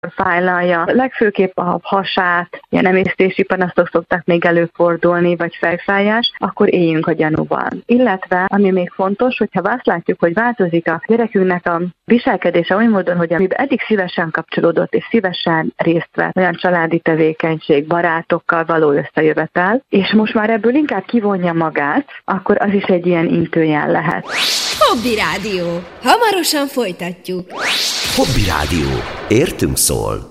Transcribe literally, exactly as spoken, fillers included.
fájlalja. Legfőképp a hasát, ilyen emésztési panaszok szoktak még előfordulni, vagy fejfájás, akkor éljünk a gyanúval. Illetve, ami még fontos, hogyha azt látjuk, hogy változik a gyerekünknek a viselkedése oly módon, hogy amiben eddig szívesen kapcsolódott és szívesen részt vett, olyan családi tevékenység, barátokkal való összejövetel, és most már ebből inkább kivonja magát, akkor az is egy ilyen intőjel lehet. Hobby Rádió. Hamarosan folytatjuk. Hobby Rádió. Értünk szól.